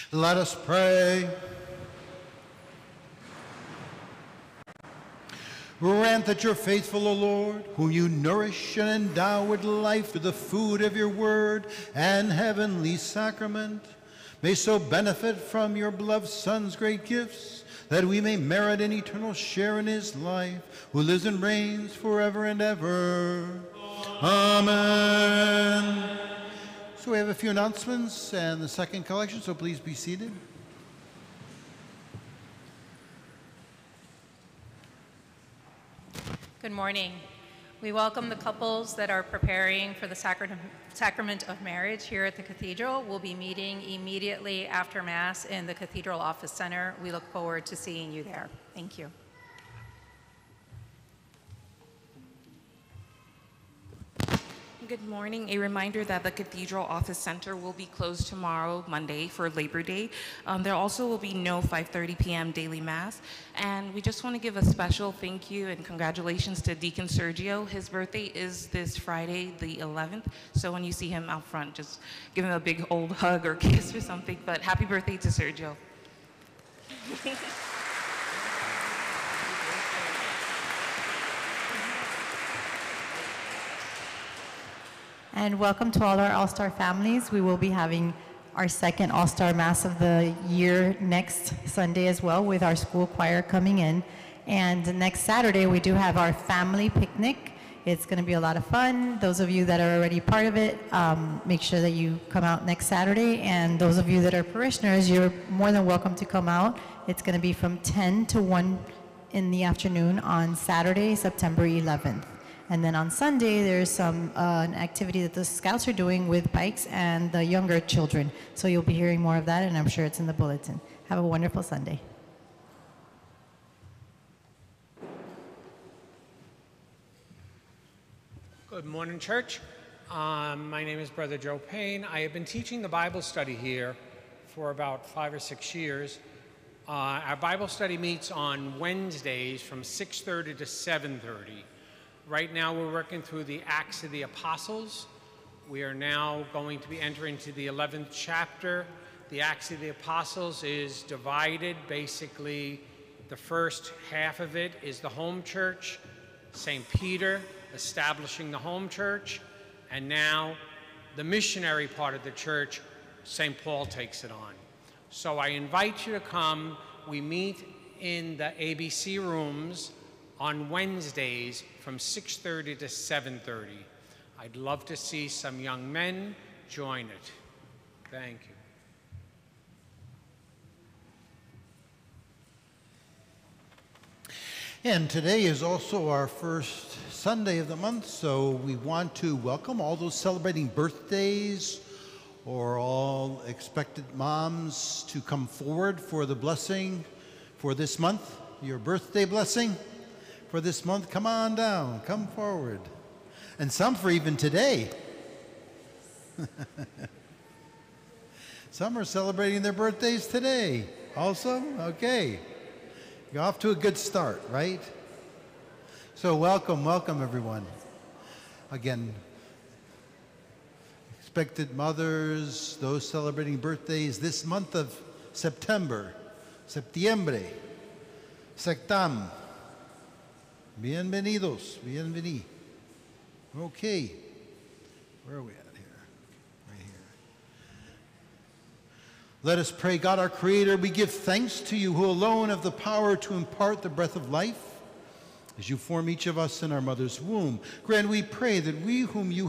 Let us pray. Grant that your faithful, O Lord, whom you nourish and endow with life through the food of your word and heavenly sacrament, may so benefit from your beloved Son's great gifts, that we may merit an eternal share in his life, who lives and reigns forever and ever. Amen. So we have a few announcements and the second collection, so please be seated. Good morning. We welcome the couples that are preparing for the sacrament of marriage here at the Cathedral. We'll be meeting immediately after Mass in the Cathedral Office Center. We look forward to seeing you there. Thank you. Good morning. A reminder that the Cathedral Office Center will be closed tomorrow, Monday, for Labor Day. There also will be no 5:30 p.m. daily Mass. And we just want to give a special thank you and congratulations to Deacon Sergio. His birthday is this Friday, the 11th. So when you see him out front, just give him a big old hug or kiss or something. But happy birthday to Sergio. And welcome to all our All-Star families. We will be having our second All-Star Mass of the year next Sunday as well, with our school choir coming in. And next Saturday, we do have our family picnic. It's going to be a lot of fun. Those of you that are already part of it, make sure that you come out next Saturday. And those of you that are parishioners, you're more than welcome to come out. It's going to be from 10 to 1 in the afternoon on Saturday, September 11th. And then on Sunday, there's an activity that the Scouts are doing with bikes and the younger children. So you'll be hearing more of that, and I'm sure it's in the bulletin. Have a wonderful Sunday. Good morning, church. My name is Brother Joe Payne. I have been teaching the Bible study here for about 5 or 6 years. Our Bible study meets on Wednesdays from 6:30 to 7:30. Right now we're working through the Acts of the Apostles. We are now going to be entering to the 11th chapter. The Acts of the Apostles is divided. Basically, the first half of it is the home church, St. Peter establishing the home church, and now the missionary part of the church, St. Paul takes it on. So I invite you to come. We meet in the ABC rooms on Wednesdays from 6:30 to 7:30. I'd love to see some young men join it. Thank you. And today is also our first Sunday of the month, so we want to welcome all those celebrating birthdays or all expected moms to come forward for the blessing for this month, your birthday blessing. For this month, come on down, come forward. And some for even today. Some are celebrating their birthdays today also. Okay. You're off to a good start, right? So welcome, welcome everyone. Again, expected mothers, those celebrating birthdays this month of September, septiembre, sectam. Bienvenidos, bienveni. Okay, where are we at here? Right here. Let us pray. God, our Creator, we give thanks to you, who alone have the power to impart the breath of life. As you form each of us in our mother's womb, grant, we pray, that we whom you